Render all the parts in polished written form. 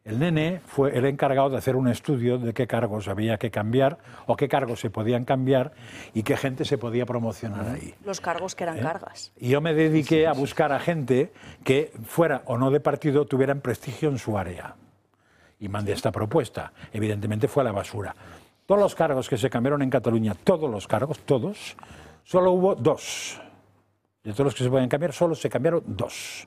El nene fue el encargado de hacer un estudio de qué cargos había que cambiar o qué cargos se podían cambiar y qué gente se podía promocionar ahí. Los cargos que eran cargas. Y yo me dediqué a buscar a gente que fuera o no de partido, tuvieran prestigio en su área. Y mandé esta propuesta. Evidentemente fue a la basura. Todos los cargos que se cambiaron en Cataluña, todos los cargos, todos, solo hubo 2. De todos los que se podían cambiar, solo se cambiaron 2.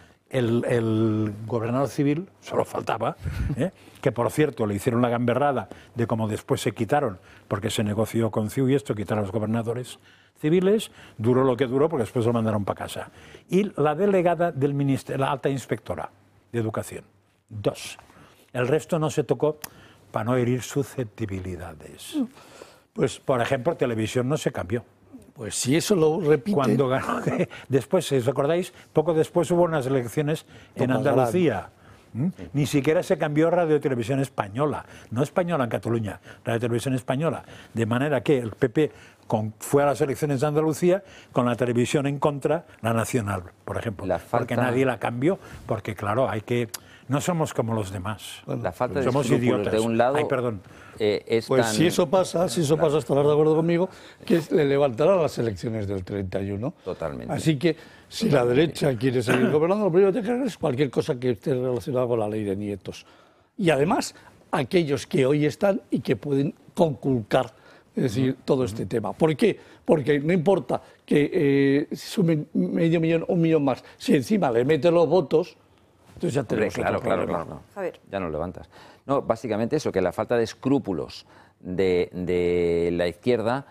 El gobernador civil, solo faltaba, que por cierto le hicieron la gamberrada de cómo después se quitaron, porque se negoció con CiU y esto, quitaron a los gobernadores civiles, duró lo que duró porque después lo mandaron para casa. Y la delegada del ministerio, la alta inspectora de educación, 2. El resto no se tocó para no herir susceptibilidades. Pues, por ejemplo, televisión no se cambió. Pues si eso lo repite... Cuando ganó, después, si os acordáis, poco después hubo unas elecciones en Andalucía. Ni siquiera se cambió Radio y Televisión Española, no española en Cataluña, Radio y Televisión Española. De manera que el PP fue a las elecciones de Andalucía con la televisión en contra, la nacional, por ejemplo. Porque nadie la cambió, porque claro, hay que... No somos como los demás. La falta de somos idiotas. de un lado... Ay, perdón. Pues si eso pasa, estarás de acuerdo conmigo, que le levantará las elecciones del 31. Totalmente. Así que si la derecha quiere seguir gobernando, lo primero que tiene que hacer es cualquier cosa que esté relacionada con la ley de nietos. Y además, aquellos que hoy están y que pueden conculcar, es decir, todo este tema. ¿Por qué? Porque no importa que sumen medio millón o 1 millón más, si encima le meten los votos, entonces ya tenemos otro problema. Claro. Ya nos levantas. No, básicamente eso, que la falta de escrúpulos de la izquierda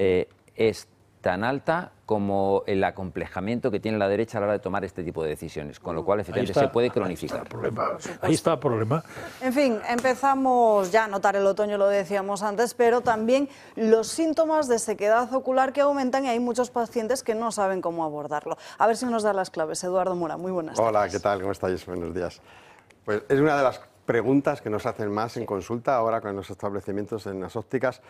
es tan alta como el acomplejamiento que tiene la derecha a la hora de tomar este tipo de decisiones, con lo cual efectivamente se puede cronificar. Ahí está el problema. En fin, empezamos ya a notar el otoño, lo decíamos antes, pero también los síntomas de sequedad ocular que aumentan y hay muchos pacientes que no saben cómo abordarlo. A ver si nos da las claves. Eduardo Mora, muy buenas tardes. Hola, ¿qué tal? ¿Cómo estáis? Buenos días. Pues es una de las preguntas que nos hacen más en consulta ahora con los establecimientos en las ópticas.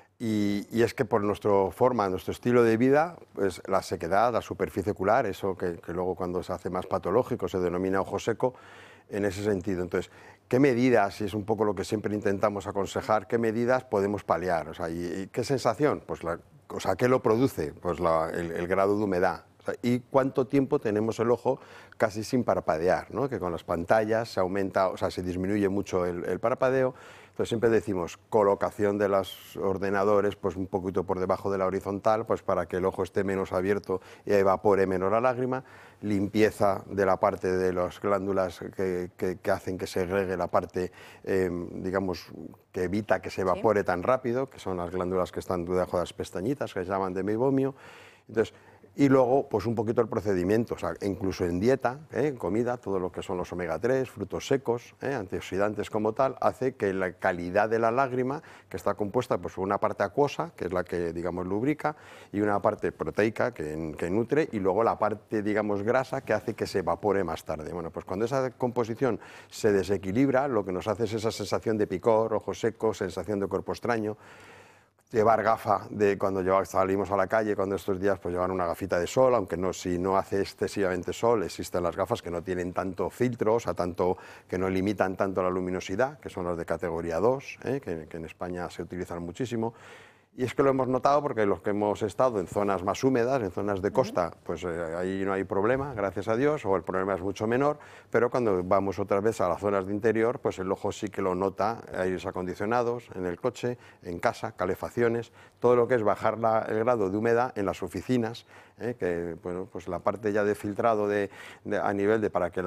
Y es que por nuestra forma, nuestro estilo de vida, pues la sequedad, la superficie ocular, eso que luego cuando se hace más patológico se denomina ojo seco, en ese sentido. Entonces, ¿qué medidas, y es un poco lo que siempre intentamos aconsejar, qué medidas podemos paliar? O sea, ¿y qué sensación? Pues ¿qué lo produce? Pues el grado de humedad. ¿Y cuánto tiempo tenemos el ojo casi sin parpadear? ¿No? Que con las pantallas se aumenta, o sea, se disminuye mucho el parpadeo. Entonces siempre decimos colocación de los ordenadores pues un poquito por debajo de la horizontal, pues para que el ojo esté menos abierto y evapore menos la lágrima, limpieza de la parte de las glándulas que hacen que segregue la parte, digamos, que evita que se evapore tan rápido, que son las glándulas que están debajo de las pestañitas, que se llaman de meiomio. Entonces, y luego, pues un poquito el procedimiento, o sea, incluso en dieta, en comida, todo lo que son los omega 3, frutos secos, antioxidantes como tal, hace que la calidad de la lágrima, que está compuesta pues, por una parte acuosa, que es la que, digamos, lubrica, y una parte proteica, que nutre, y luego la parte, digamos, grasa, que hace que se evapore más tarde. Bueno, pues cuando esa composición se desequilibra, lo que nos hace es esa sensación de picor, ojo seco, sensación de cuerpo extraño. Llevar gafa de cuando salimos a la calle, cuando estos días pues llevar una gafita de sol, aunque no, si no hace excesivamente sol, existen las gafas que no tienen tanto filtro, o sea, que no limitan tanto la luminosidad, que son las de categoría 2, que en España se utilizan muchísimo. Y es que lo hemos notado porque los que hemos estado en zonas más húmedas, en zonas de costa, pues ahí no hay problema, gracias a Dios, o el problema es mucho menor, pero cuando vamos otra vez a las zonas de interior, pues el ojo sí que lo nota, aires acondicionados, en el coche, en casa, calefacciones, todo lo que es bajar el grado de humedad en las oficinas, que bueno, pues la parte ya de filtrado a nivel de para que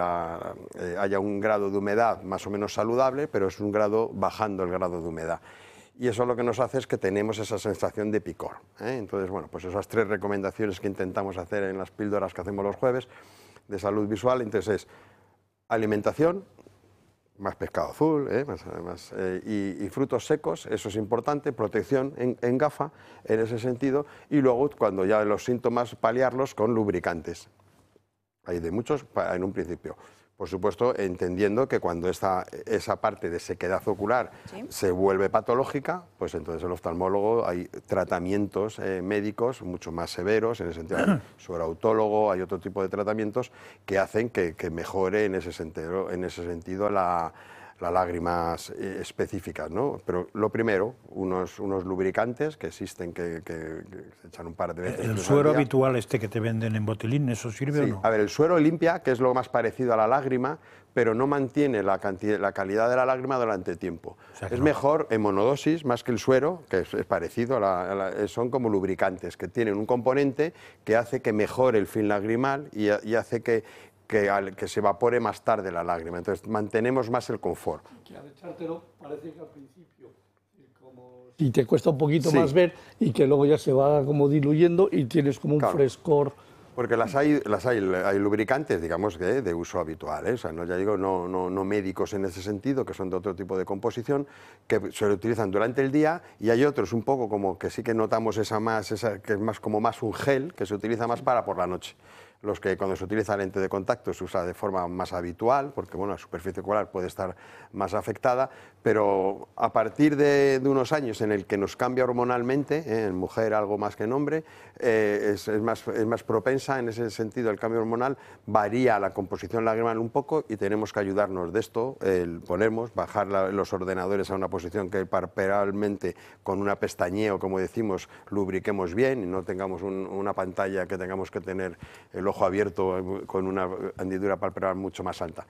haya un grado de humedad más o menos saludable, pero es un grado bajando el grado de humedad. Y eso lo que nos hace es que tenemos esa sensación de picor. Entonces, bueno, pues esas 3 recomendaciones que intentamos hacer en las píldoras que hacemos los jueves de salud visual, entonces es alimentación, más pescado azul, y frutos secos, eso es importante, protección en gafa en ese sentido, y luego cuando ya los síntomas paliarlos con lubricantes. Hay de muchos en un principio. Por supuesto, entendiendo que cuando esa parte de sequedad ocular se vuelve patológica, pues entonces el oftalmólogo hay tratamientos médicos mucho más severos, en el sentido de suerautólogo, hay otro tipo de tratamientos que hacen que mejore en ese sentido las lágrimas específicas, ¿no? Pero lo primero, unos lubricantes que existen que se echan un par de veces. ¿El suero habitual este que te venden en botilín, eso sirve o no? A ver, el suero limpia, que es lo más parecido a la lágrima, pero no mantiene la calidad de la lágrima durante tiempo. O sea, es mejor en monodosis, más que el suero, que es parecido, son como lubricantes, que tienen un componente que hace que mejore el film lagrimal y hace que se evapore más tarde la lágrima. Entonces mantenemos más el confort. Que al echártelo parece que al principio y te cuesta un poquito más ver y que luego ya se va como diluyendo y tienes como un frescor. Porque hay lubricantes, digamos, de uso habitual, ¿eh? O sea, no, ya digo, no médicos en ese sentido, que son de otro tipo de composición, que se utilizan durante el día, y hay otros un poco como que sí que notamos que es más como más un gel, que se utiliza más para por la noche. Los que cuando se utiliza lente de contacto se usa de forma más habitual, porque bueno, la superficie ocular puede estar más afectada, pero a partir de unos años en el que nos cambia hormonalmente, en mujer algo más que en hombre, es más propensa en ese sentido el cambio hormonal, varía la composición lagrimal un poco y tenemos que ayudarnos de esto, bajar los ordenadores a una posición que parcialmente con una pestañeo, como decimos, lubriquemos bien y no tengamos una pantalla que tengamos que tener el ojo abierto con una hendidura palpebral mucho más alta.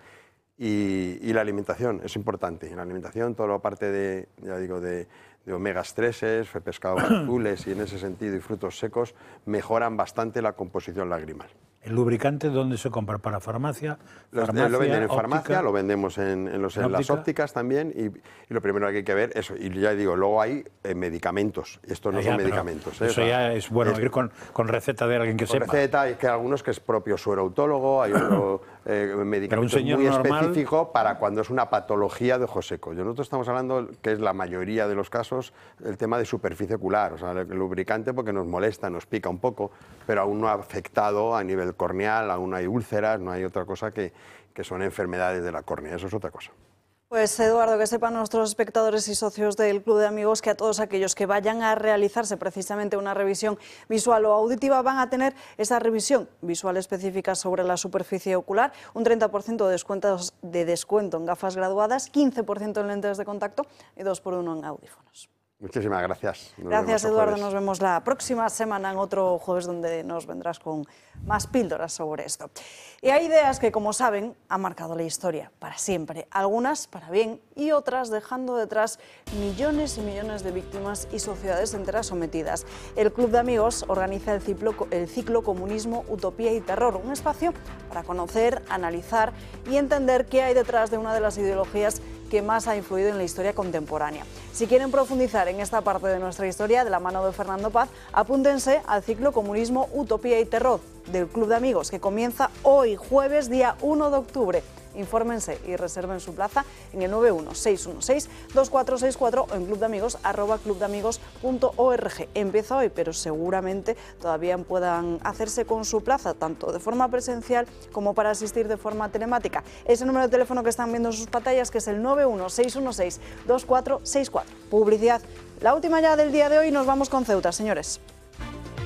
Y la alimentación es importante. En la alimentación, toda la parte de omegas 3, pescados azules y en ese sentido y frutos secos mejoran bastante la composición lagrimal. ¿El lubricante dónde se compra? ¿Para farmacia? Lo venden en farmacia, lo vendemos en las ópticas también y lo primero que hay que ver eso. Y ya digo, luego hay medicamentos. Estos no son medicamentos. Eso ya es bueno ir con receta de alguien que sepa. Con receta, hay que algunos que es propio suerautólogo, hay otro medicamento muy específico para cuando es una patología de ojo seco. Nosotros estamos hablando, que es la mayoría de los casos, el tema de superficie ocular, o sea, el lubricante porque nos molesta, nos pica un poco, pero aún no ha afectado a nivel corneal, aún hay úlceras, no hay otra cosa que son enfermedades de la córnea, eso es otra cosa. Pues Eduardo, que sepan nuestros espectadores y socios del Club de Amigos que a todos aquellos que vayan a realizarse precisamente una revisión visual o auditiva van a tener esa revisión visual específica sobre la superficie ocular, un 30% de descuento en gafas graduadas, 15% en lentes de contacto y 2x1 en audífonos. Muchísimas gracias. Gracias, Eduardo. Nos vemos la próxima semana en otro jueves donde nos vendrás con más píldoras sobre esto. Y hay ideas que, como saben, han marcado la historia para siempre. Algunas para bien y otras dejando detrás millones y millones de víctimas y sociedades enteras sometidas. El Club de Amigos organiza el ciclo Comunismo, Utopía y Terror, un espacio para conocer, analizar y entender qué hay detrás de una de las ideologías que más ha influido en la historia contemporánea. Si quieren profundizar en esta parte de nuestra historia de la mano de Fernando Paz, apúntense al ciclo Comunismo, Utopía y Terror del Club de Amigos, que comienza hoy, jueves, día 1 de octubre. Infórmense y reserven su plaza en el 916162464 o en clubdeamigos@clubdeamigos.org. Empieza hoy, pero seguramente todavía puedan hacerse con su plaza, tanto de forma presencial como para asistir de forma telemática. Ese número de teléfono que están viendo en sus pantallas, que es el 916162464. Publicidad. La última ya del día de hoy, nos vamos con Ceuta, señores.